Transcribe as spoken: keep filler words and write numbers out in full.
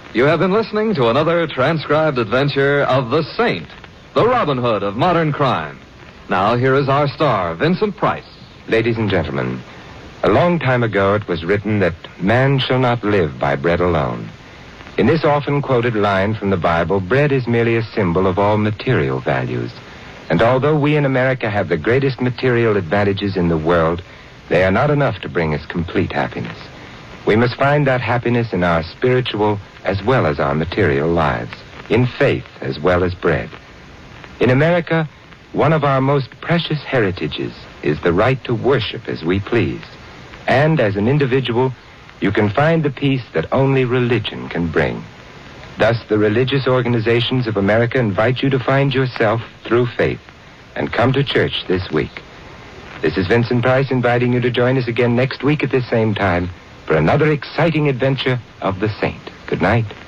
You have been listening to another transcribed adventure of the Saint, the Robin Hood of modern crime. Now, here is our star, Vincent Price. Ladies and gentlemen, a long time ago it was written that man shall not live by bread alone. In this often quoted line from the Bible, bread is merely a symbol of all material values. And although we in America have the greatest material advantages in the world, they are not enough to bring us complete happiness. We must find that happiness in our spiritual as well as our material lives, in faith as well as bread. In America, one of our most precious heritages is the right to worship as we please. And as an individual, you can find the peace that only religion can bring. Thus, the religious organizations of America invite you to find yourself through faith and come to church this week. This is Vincent Price inviting you to join us again next week at this same time for another exciting adventure of the Saint. Good night.